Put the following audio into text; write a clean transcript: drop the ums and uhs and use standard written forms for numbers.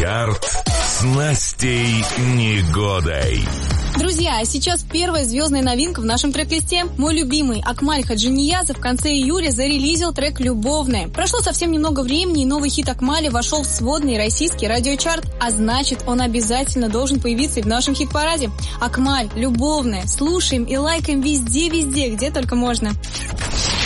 Чарт с Настей Негодой. Друзья, а сейчас первая звездная новинка в нашем трек-листе. Мой любимый Акмаль Хаджиниязов в конце июля зарелизил трек «Любовная». Прошло совсем немного времени, и новый хит Акмаля вошел в сводный российский радиочарт, а значит, он обязательно должен появиться и в нашем хит-параде. Акмаль, «Любовная». Слушаем и лайкаем везде, где только можно.